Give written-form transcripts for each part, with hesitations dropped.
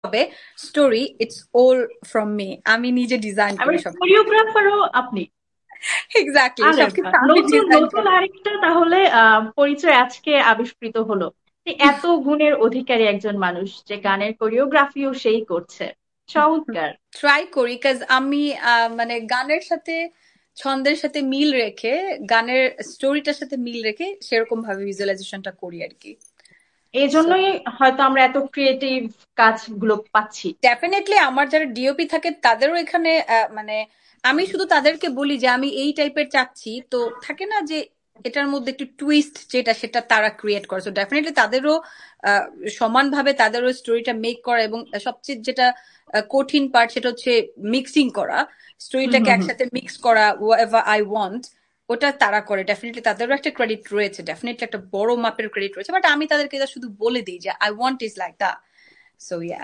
হবে story it's all from me, আমি নিজে ডিজাইন আবার করি সব। কোরিওগ্রাফারও আপনি? এক্স্যাক্টলি, আরে সবকিছু বাহ, আমি নতুন ডিজাইন নতুন করি। আরেকটা তাহলে পরিচয় আজকে আবিষ্কৃত হলো, যে এত গুণের অধিকারী একজন মানুষ যে গানের কোরিওগ্রাফিও সেই করছে। চমৎকার। ট্রাই করি, কাজ আমি মানে গানের সাথে ছন্দের সাথে মিল রেখে, গানের স্টোরিটার সাথে মিল রেখে সেরকম ভাবে ভিজুয়ালাইজেশনটা করি আর কি। এই সো জন্যই হয়তো আমরা এত ক্রিয়েটিভ কাজগুলো পাচ্ছি। ডেফিনেটলি আমার যারা ডিওপি থাকে তাদেরও এখানে মানে আমি শুধু তাদেরকে বলি যে আমি এই টাইপের চাচ্ছি, তো থাকে না যে এটার মধ্যে একটু টুইস্ট যেটা সেটা তারা ক্রিয়েট করে। সো ডেফিনেটলি তাদেরও আহ, সমানভাবে তাদেরও স্টোরিটা মেক করা, এবং সবচেয়ে যেটা কঠিন পার্ট সেটা হচ্ছে মিক্সিং করা, হুম স্টোরিটাকে হুম হুম। একসাথে মিক্স করা হোয়াটএভার আই ওয়ান্ট, ওটা তারা করে। ডেফিনেটলি তাদেরও একটা ক্রেডিট রয়েছে, ডেফিনেটলি একটা বড় মাপের ক্রেডিট রয়েছে, বাট আমি তাদেরকে এটা শুধু বলে দিই যে I want is like the. So yeah.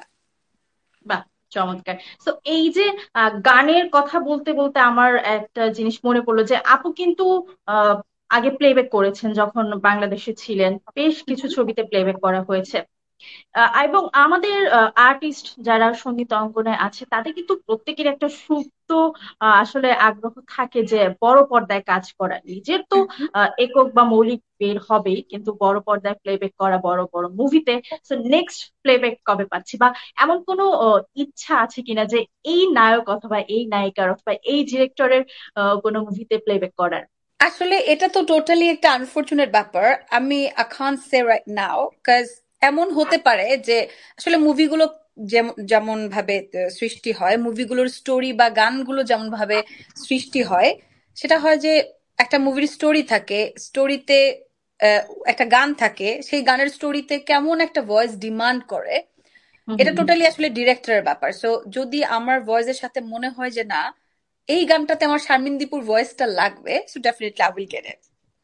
বাহ, চমৎকার। তো এই যে গানের কথা বলতে বলতে আমার একটা জিনিস মনে পড়লো, যে আপু কিন্তু আহ, আগে প্লেব্যাক করেছেন যখন বাংলাদেশে ছিলেন, বেশ কিছু ছবিতে প্লেব্যাক করা হয়েছে। এবং আমাদের আর্টিস্ট যারা সঙ্গীত অঙ্গনে আছে তাদের কিন্তু প্রত্যেকের একটা সুপ্ত আসলে আগ্রহ থাকে যে বড় পর্দায় কাজ করা। নিজের তো একক বা মৌলিক বের হবেই, কিন্তু বড় পর্দায় প্লেব্যাক করা, বড় বড় মুভিতে। সো নেক্সট প্লেব্যাক কবে পাচ্ছি, বা এমন কোনো ইচ্ছা আছে কিনা যে এই নায়ক অথবা এই নায়িকার অথবা এই ডিরেক্টরের কোনো মুভিতে প্লেব্যাক করার? আসলে এটা তো টোটালি একটা আনফরচুনেট ব্যাপার। আমি I can't say right now, কাজ এমন হতে পারে যে আসলে মুভিগুলো যেমন যেমন ভাবে সৃষ্টি হয়, মুভিগুলোর স্টোরি বা গানগুলো যেমন ভাবে সৃষ্টি হয়, সেটা হয় যে একটা মুভির স্টোরি থাকে, স্টোরিতে একটা গান থাকে, সেই গানের স্টোরিতে কেমন একটা ভয়েস ডিমান্ড করে, হুম এটা হুম হুম। টোটালি আসলে ডিরেক্টরের ব্যাপার। সো যদি আমার ভয়েসের সাথে মনে হয় যে না, এই গানটাতে আমার শারমিন দীপুর ভয়েসটা লাগবে, so definitely I will get it.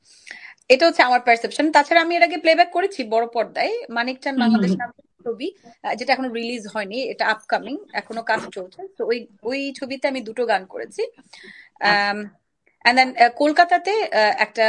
এটা হচ্ছে আমার পারসেপশন। তাছাড়া আমি এর আগে প্লেব্যাক করেছি বড় পর্দায় মানিক চান হুম হুম বাংলাদেশ হুম। নামে একটা ছবি, যেটা এখনো রিলিজ হয়নি, এটা আপকামিং, এখনো কাজ চলছে। তো ওই ওই ছবিতে আমি দুটো গান করেছি। আচ্ছা। অ্যান্ড দেন কলকাতাতে একটা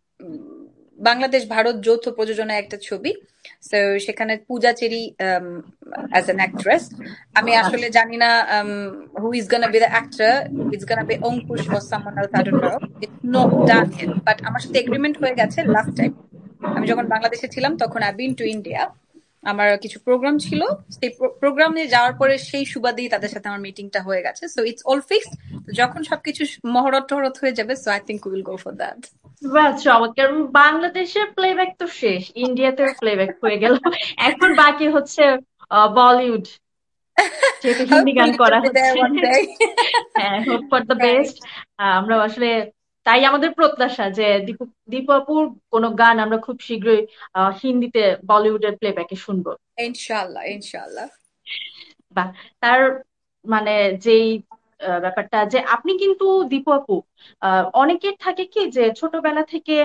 বাংলাদেশ ভারত যৌথ প্রযোজনায় একটা ছবি। তো সেখানে পূজা চেরি অ্যাজ অ্যান অ্যাক্ট্রেস। আমি আসলে আচ্ছা। জানি না who is gonna be the actor, it's gonna be Ankush or someone else, I don't know, it's not done yet, but আমার সাথে এগ্রিমেন্ট হয়ে গেছে লাস্ট টাইম আমি যখন বাংলাদেশে ছিলাম, তখন আই বিন টু ইন্ডিয়া, আমার কিছু প্রোগ্রাম ছিল, সেই প্রোগ্রামে যাওয়ার পরে সেই সুবাদেই তাদের সাথে আমার মিটিংটা হয়ে গেছে। So it's all fixed. যখন সবকিছু মহরত টহরত হয়ে যাবে, so I think will go for that. বাহ, চমৎকার। বাংলাদেশের প্লেব্যাক তো শেষ, ইন্ডিয়াতেও প্লেব্যাক হয়ে গেল। এখন বাকি হচ্ছে বলিউড, যেহেতু হিন্দি গান Hopefully করা we'll be there হচ্ছে। one day. হ্যাঁ, hope for the Right. Best. আমরা আসলে তাই আমাদের প্রত্যাশা যে দীপু দীপু আপুর কোনো গান আমরা খুব শীঘ্রই হিন্দিতে বলিউডের প্লেব্যাকে শুনবো। Inshallah, inshallah. বা তার মানে যেই ব্যাপারটা যে আপনি কিন্তু দীপু আপু, অনেকের থাকে কি যে ছোটবেলা থেকে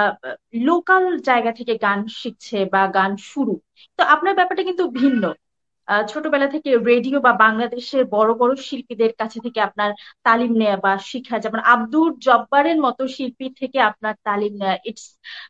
লোকাল জায়গা থেকে গান শিখছে বা গান শুরু, তো আপনার ব্যাপারটা কিন্তু ভিন্ন। ছোটবেলা থেকে রেডিও বা বাংলাদেশের বড় বড় শিল্পীদের কাছে থেকে আপনার তালিম নেওয়া বা শিখা, যেমন আব্দুর জব্বারের মতো শিল্পীর থেকে আপনার তালিম নেওয়া, ইটস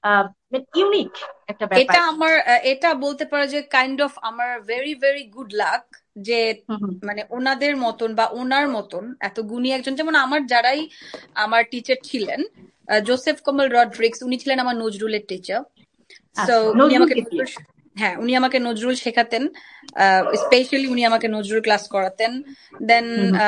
ইউনিক একটা এটা ব্যাপার। আমার এটা বলতে পারো যে কাইন্ড অফ আমার ভেরি ভেরি গুড লাক, যে হুম হুম। মানে ওনাদের মতন বা ওনার মতন এত গুণী একজন, যেমন আমার যারাই আমার টিচার ছিলেন, জোসেফ কমল রড্রিক্স, উনি ছিলেন আমার নজরুলের টিচার। সো আচ্ছা, উনি নজরুল আমাকে কে দিয়ে? নজরুল, হ্যাঁ উনি আমাকে নজরুল শেখাতেন, স্পেশালি উনি আমাকে নজরুল ক্লাস করাতেন। দেন হুম হুম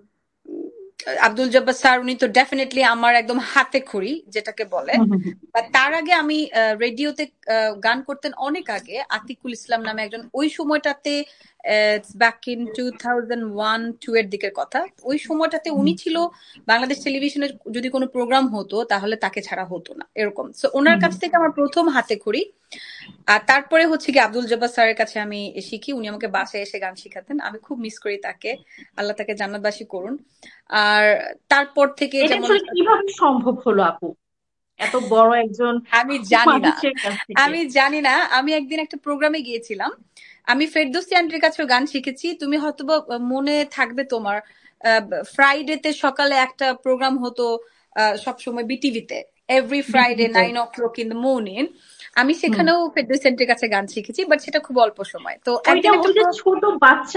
আব্দুল জব্বার স্যার, উনি তো ডেফিনেটলি আমার একদম হাতে খড়ি যেটাকে বলে। হুম হুম হুম। বা তার আগে আমি রেডিওতে গান করতেন অনেক আগে, আতিকুল ইসলাম নামে একজন, ওই সময়টাতে ব্যাক ইন 2001-2 এর দিকের কথা, ওই সময়টাতে উনি ছিল বাংলাদেশ টেলিভিশনে যদি কোনো প্রোগ্রাম হতো তাহলে তাকে ছাড়া হতো না, এরকম। সো ওনার হুম কাছ হুম। থেকে আমার প্রথম হাতে খড়ি। আর তারপরে হচ্ছে কি আব্দুল জব্বার স্যারের কাছে আমি শিখি, উনি আমাকে বাসায় এসে গান শিখাতেন, আমি খুব মিস করি তাকে, আল্লাহ তাকে জান্নাতবাসী করুন। আর তারপর থেকে এটা যেমন আসলে কিভাবে সম্ভব হলো আপু, এত বড় একজন আমি জানি না, মানুষের কাছ থেকে? আমি জানি না, আমি একদিন একটা প্রোগ্রামে গিয়েছিলাম, আমি ফেরদৌসী আন্টির কাছেও গান শিখেছি, তুমি হয়তোবা মনে থাকবে তোমার, ফ্রাইডেতে সকালে একটা প্রোগ্রাম হতো সব সময় বিটিভিতে, every Friday বিটিভিতে? 9 o'clock in the morning। আমি হুম। সেখানেও ফেরদৌসী আন্টির কাছে গান শিখেছি, বাট সেটা খুব অল্প সময়। তো ওইটা একদিন একটা ওই যে ছোট বাচ্চা